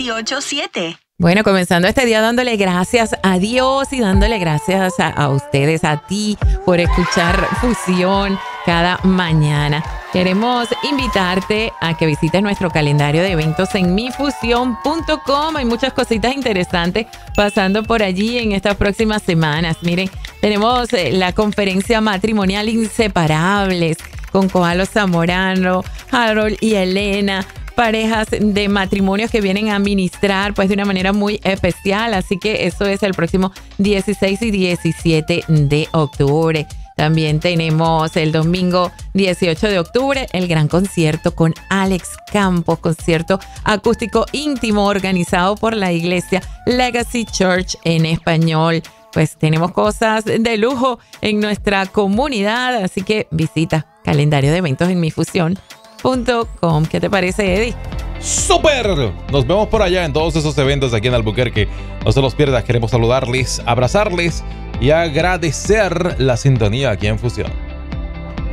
987. Bueno, comenzando este día dándole gracias a Dios y dándole gracias a ustedes, a ti, por escuchar Fusión cada mañana. Queremos invitarte a que visites nuestro calendario de eventos en mifusión.com. Hay muchas cositas interesantes pasando por allí en estas próximas semanas. Miren, tenemos la conferencia matrimonial Inseparables con Koalo Zamorano, Harold y Elena. Parejas de matrimonios que vienen a ministrar pues de una manera muy especial, así que eso es el próximo 16 y 17 de octubre. También tenemos el domingo 18 de octubre el gran concierto con Alex Campos, concierto acústico íntimo organizado por la iglesia Legacy Church en español. Pues tenemos cosas de lujo en nuestra comunidad, así que visita calendario de eventos en mifusión.com. ¿Qué te parece, Eddie? ¡Súper! Nos vemos por allá en todos esos eventos aquí en Albuquerque. No se los pierdas, queremos saludarles, abrazarles y agradecer la sintonía aquí en Fusión.